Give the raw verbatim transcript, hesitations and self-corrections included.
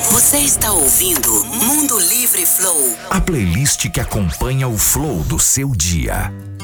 Você está ouvindo Mundo Livre Flow. A playlist que acompanha o flow do seu dia.